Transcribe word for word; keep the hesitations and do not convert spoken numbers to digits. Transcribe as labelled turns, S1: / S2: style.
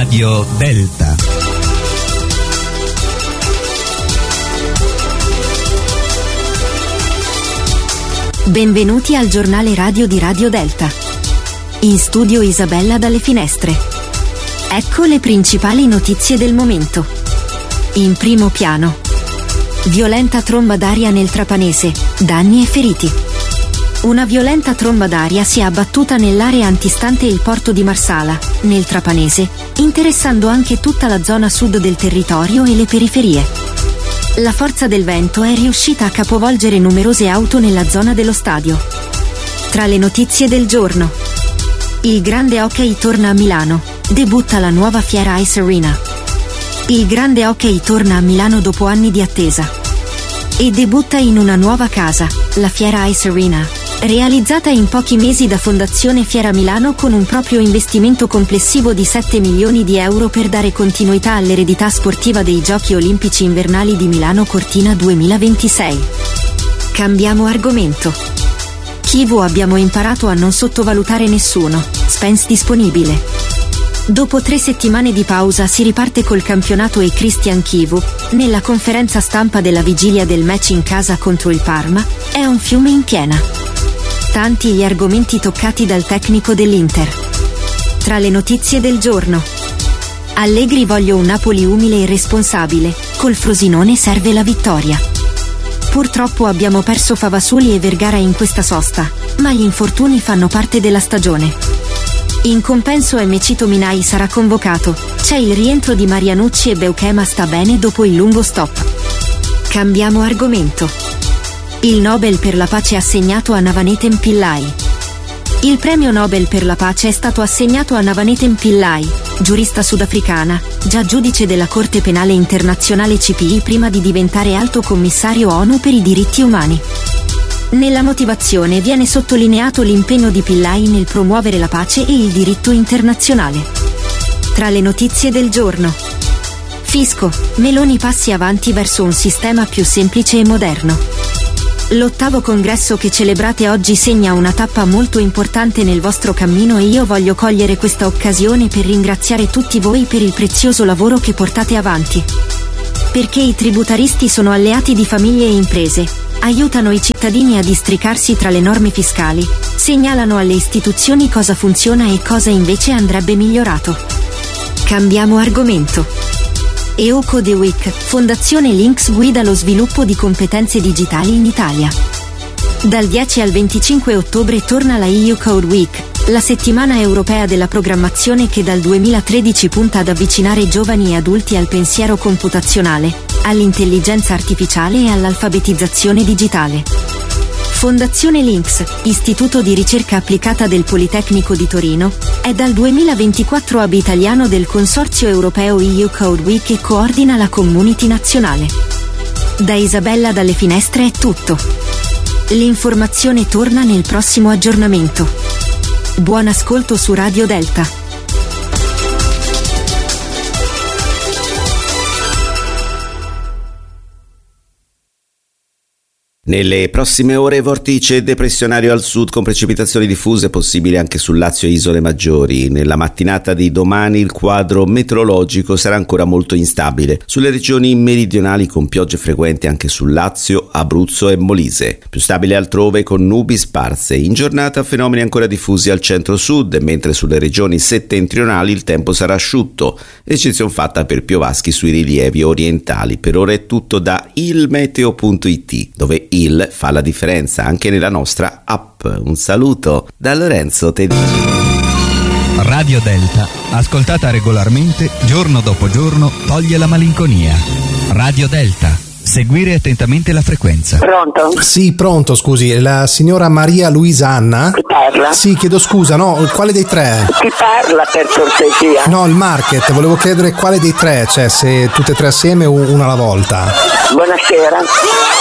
S1: Radio Delta.
S2: Benvenuti al giornale radio di Radio Delta. In studio Isabella dalle Finestre. Ecco le principali notizie del momento. In primo piano. Violenta tromba d'aria nel Trapanese, danni e feriti. Una violenta tromba d'aria si è abbattuta nell'area antistante il porto di Marsala, nel Trapanese, interessando anche tutta la zona sud del territorio e le periferie. La forza del vento è riuscita a capovolgere numerose auto nella zona dello stadio. Tra le notizie del giorno. Il grande hockey torna a Milano, debutta la nuova Fiera Ice Arena. Il grande hockey torna a Milano dopo anni di attesa. E debutta in una nuova casa, la Fiera Ice Arena, realizzata in pochi mesi da Fondazione Fiera Milano con un proprio investimento complessivo di sette milioni di euro per dare continuità all'eredità sportiva dei Giochi Olimpici Invernali di Milano Cortina duemilaventisei. Cambiamo argomento. Chivu abbiamo imparato a non sottovalutare nessuno, Spence disponibile. Dopo tre settimane di pausa si riparte col campionato e Christian Chivu, nella conferenza stampa della vigilia del match in casa contro il Parma, è un fiume in piena. Tanti gli argomenti toccati dal tecnico dell'Inter. Tra le notizie del giorno. Allegri voglio un Napoli umile e responsabile, col Frosinone serve la vittoria. Purtroppo abbiamo perso Favasoli e Vergara in questa sosta, ma gli infortuni fanno parte della stagione. In compenso Emecito Minai sarà convocato, c'è il rientro di Marianucci e Beukema sta bene dopo il lungo stop. Cambiamo argomento. Il Nobel per la pace assegnato a Navanethem Pillai. Il premio Nobel per la pace è stato assegnato a Navanethem Pillai, giurista sudafricana, già giudice della Corte Penale Internazionale C P I prima di diventare alto commissario ONU per i diritti umani. Nella motivazione viene sottolineato l'impegno di Pillai nel promuovere la pace e il diritto internazionale. Tra le notizie del giorno. Fisco, Meloni passi avanti verso un sistema più semplice e moderno. L'ottavo congresso che celebrate oggi segna una tappa molto importante nel vostro cammino e io voglio cogliere questa occasione per ringraziare tutti voi per il prezioso lavoro che portate avanti. Perché i tributaristi sono alleati di famiglie e imprese, aiutano i cittadini a districarsi tra le norme fiscali, segnalano alle istituzioni cosa funziona e cosa invece andrebbe migliorato. Cambiamo argomento. E O Code Week, Fondazione Links guida lo sviluppo di competenze digitali in Italia. Dal dieci al venticinque ottobre torna la E U Code Week, la settimana europea della programmazione che dal duemilatredici punta ad avvicinare giovani e adulti al pensiero computazionale, all'intelligenza artificiale e all'alfabetizzazione digitale. Fondazione Links, istituto di ricerca applicata del Politecnico di Torino, è dal duemilaventiquattro hub italiano del Consorzio Europeo E U Code Week e coordina la community nazionale. Da Isabella dalle Finestre è tutto. L'informazione torna nel prossimo aggiornamento. Buon ascolto su Radio Delta.
S3: Nelle prossime ore vortice depressionario al sud con precipitazioni diffuse possibili anche sul Lazio e isole maggiori. Nella mattinata di domani il quadro meteorologico sarà ancora molto instabile sulle regioni meridionali con piogge frequenti anche sul Lazio, Abruzzo e Molise. Più stabile altrove con nubi sparse. In giornata fenomeni ancora diffusi al centro-sud, mentre sulle regioni settentrionali il tempo sarà asciutto, eccezione fatta per piovaschi sui rilievi orientali. Per ora è tutto da ilmeteo punto it, dove il fa la differenza anche nella nostra app. Un saluto da Lorenzo Tedini.
S1: Radio Delta, ascoltata regolarmente, giorno dopo giorno, toglie la malinconia. Radio Delta, seguire attentamente la frequenza.
S4: Pronto?
S5: Sì, pronto, scusi, la signora Maria Luisa Anna?
S4: Chi parla?
S5: Sì, chiedo scusa, no, quale dei tre?
S4: Chi parla per cortesia?
S5: No, il market, volevo chiedere quale dei tre, cioè se tutte e tre assieme o una alla volta.
S4: Buonasera.